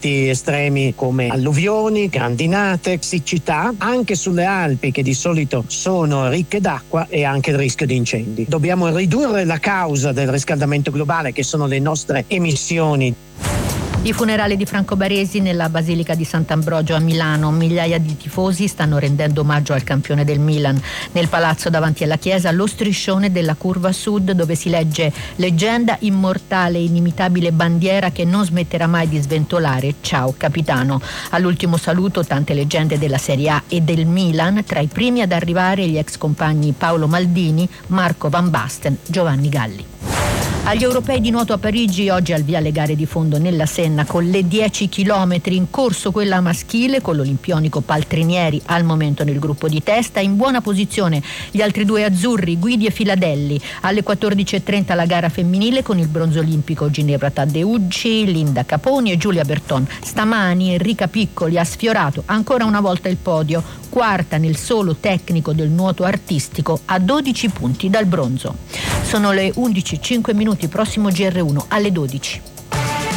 eventi estremi come alluvioni, grandinate, siccità, anche sulle Alpi che di solito sono ricche d'acqua, e anche il rischio di incendi. Dobbiamo ridurre la causa del riscaldamento globale, che sono le nostre emissioni. I funerali di Franco Baresi nella Basilica di Sant'Ambrogio a Milano. Migliaia di tifosi stanno rendendo omaggio al campione del Milan. Nel palazzo davanti alla chiesa lo striscione della curva sud, dove si legge: leggenda immortale, inimitabile bandiera che non smetterà mai di sventolare. Ciao capitano. All'ultimo saluto tante leggende della Serie A e del Milan, tra i primi ad arrivare gli ex compagni Paolo Maldini, Marco Van Basten, Giovanni Galli. Agli europei di nuoto a Parigi oggi al via le gare di fondo nella Senna con le 10 chilometri, in corso quella maschile con l'olimpionico Paltrinieri al momento nel gruppo di testa, in buona posizione gli altri due azzurri Guidi e Filadelli. Alle 14.30 la gara femminile con il bronzo olimpico Ginevra Taddeucci, Linda Caponi e Giulia Berton. Stamani Enrica Piccoli ha sfiorato ancora una volta il podio, quarta nel solo tecnico del nuoto artistico a 12 punti dal bronzo. Sono le 11:05, prossimo GR1 alle 12.